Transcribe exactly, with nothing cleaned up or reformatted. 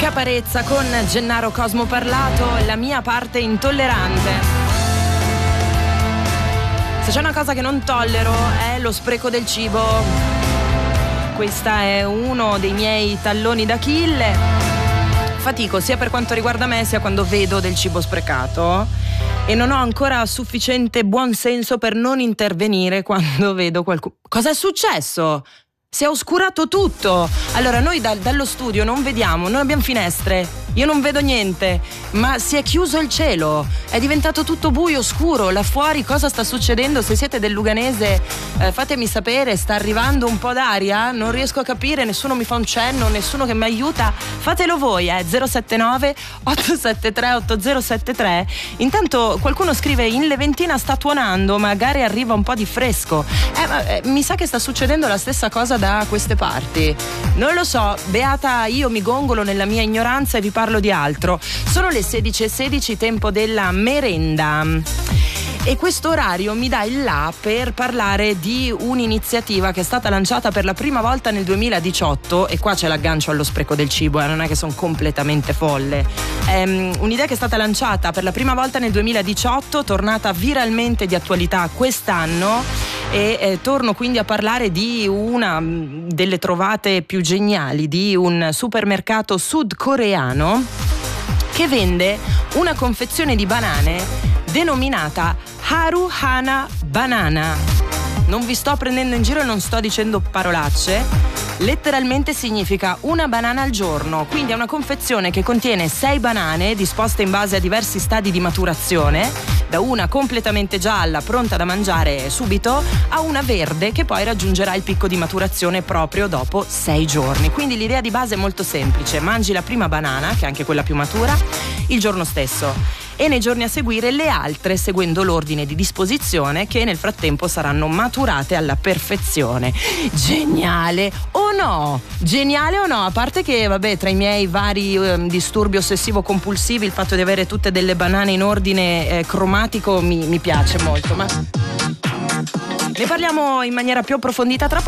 Caparezza con Gennaro Cosmo Parlato, la mia parte intollerante. Se c'è una cosa che non tollero è lo spreco del cibo. Questa è uno dei miei talloni d'Achille. Fatico sia per quanto riguarda me sia quando vedo del cibo sprecato e non ho ancora sufficiente buon senso per non intervenire quando vedo qualcuno. Cosa è successo? Si è oscurato tutto. Allora noi da, dallo studio non vediamo, non abbiamo finestre, io non vedo niente, ma si è chiuso il cielo, è diventato tutto buio, scuro. Là fuori cosa sta succedendo? Se siete del Luganese eh, fatemi sapere, sta arrivando un po' d'aria? Non riesco a capire, nessuno mi fa un cenno, nessuno che mi aiuta. Fatelo voi, eh, zero sette nove otto sette tre otto zero sette tre. Intanto qualcuno scrive: in Leventina sta tuonando, magari arriva un po' di fresco. Eh, ma, eh, mi sa che sta succedendo la stessa cosa da queste parti. Non lo so, beata io mi gongolo nella mia ignoranza e vi parlo di altro. Sono le sedici e sedici, tempo della merenda. E questo orario mi dà il là per parlare di un'iniziativa che è stata lanciata per la prima volta nel duemiladiciotto, e qua c'è l'aggancio allo spreco del cibo, eh, non è che sono completamente folle. È un'idea che è stata lanciata per la prima volta nel duemiladiciotto, tornata viralmente di attualità quest'anno, e eh, torno quindi a parlare di una delle trovate più geniali di un supermercato sudcoreano che vende una confezione di banane denominata Haru Hana Banana. Non vi sto prendendo in giro e non sto dicendo parolacce. Letteralmente significa una banana al giorno, quindi è una confezione che contiene sei banane disposte in base a diversi stadi di maturazione, da una completamente gialla pronta da mangiare subito a una verde che poi raggiungerà il picco di maturazione proprio dopo sei giorni. Quindi l'idea di base è molto semplice: mangi la prima banana, che è anche quella più matura, il giorno stesso, e nei giorni a seguire le altre seguendo l'ordine di disposizione, che nel frattempo saranno maturate alla perfezione. Geniale o no? Geniale o no? A parte che vabbè, tra i miei vari eh, disturbi ossessivo compulsivi il fatto di avere tutte delle banane in ordine eh, cromatico mi, mi piace molto, ma ne parliamo in maniera più approfondita tra